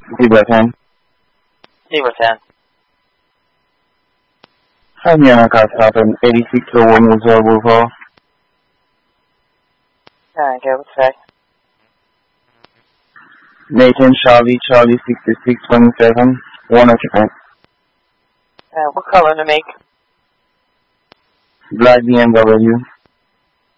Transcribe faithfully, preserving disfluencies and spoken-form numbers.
Zebra ten. Zebra ten. Hi, Vienna, car stopping eighty-six oh one Reserve Wolf Hall. Alright, go, what's that? Nathan, Charlie, Charlie, sixty-six twenty-seven, one occupant. Uh, what color to make? Black B M W.